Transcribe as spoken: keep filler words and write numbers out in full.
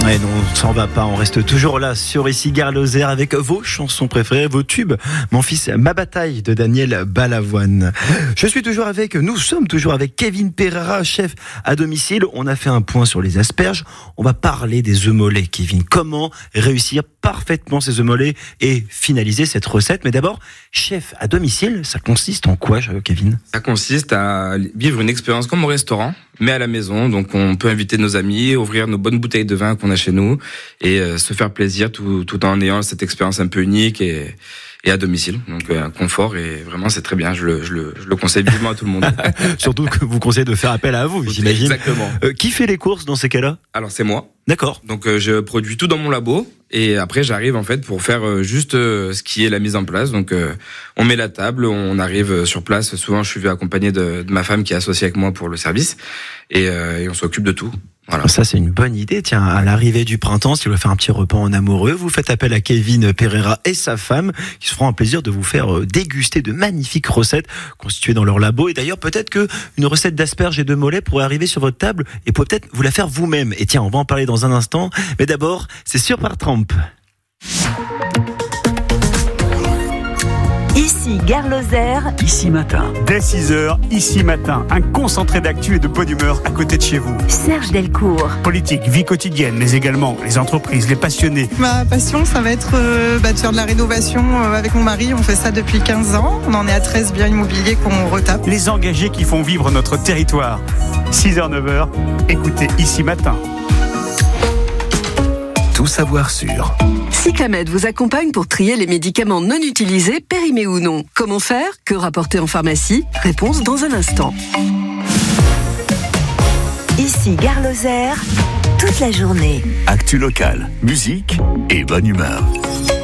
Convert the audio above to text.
Et non, on s'en va pas, on reste toujours là sur Ici Gare Lozère avec vos chansons préférées, vos tubes. Mon fils, ma bataille de Daniel Balavoine. Je suis toujours avec, nous sommes toujours avec Kevin Pereira, chef à domicile. On a fait un point sur les asperges. On va parler des œufs mollets, Kevin. Comment réussir parfaitement ces œufs mollets et finaliser cette recette. Mais d'abord, chef à domicile, ça consiste en quoi, Kevin ? Ça consiste à vivre une expérience comme au restaurant, mais à la maison. Donc on peut inviter nos amis, ouvrir nos bonnes bouteilles de vin qu'on a chez nous et euh, se faire plaisir tout, tout en ayant cette expérience un peu unique et, et à domicile. Donc euh, un confort, et vraiment c'est très bien. Je le, je le, je le conseille vivement à tout le monde. Surtout que vous conseillez de faire appel à vous, j'imagine. Exactement. Euh, qui fait les courses dans ces cas-là ? Alors c'est moi. D'accord. Donc euh, je produis tout dans mon labo et après j'arrive en fait pour faire euh, juste euh, ce qui est la mise en place. Donc euh, on met la table, on arrive sur place. Souvent je suis accompagné de, de ma femme qui est associée avec moi pour le service et, euh, et on s'occupe de tout. Voilà. Ça c'est une bonne idée. Tiens, à l'arrivée du printemps, si vous voulez faire un petit repas en amoureux, vous faites appel à Kevin Pereira et sa femme qui se feront un plaisir de vous faire déguster de magnifiques recettes constituées dans leur labo. Et d'ailleurs, peut-être que une recette d'asperges et de mollets pourrait arriver sur votre table et pourrait peut-être vous la faire vous-même. Et tiens, on va en parler dans un instant. Mais d'abord, c'est sur Par Tramp. Ici Gare Lozère, Ici Matin. Dès six heures, Ici Matin. Un concentré d'actu et de bonne humeur à côté de chez vous. Serge Delcourt. Politique, vie quotidienne, mais également les entreprises, les passionnés. Ma passion, ça va être euh, bah, de faire de la rénovation euh, avec mon mari. On fait ça depuis quinze ans. On en est à treize biens immobiliers qu'on retape. Les engagés qui font vivre notre territoire. six heures neuf heures, écoutez Ici Matin. Tout savoir sur Cyclamed vous accompagne pour trier les médicaments non utilisés, périmés ou non. Comment faire ? Que rapporter en pharmacie ? Réponse dans un instant. Ici Gare Lozère, toute la journée. actu locale, musique et bonne humeur.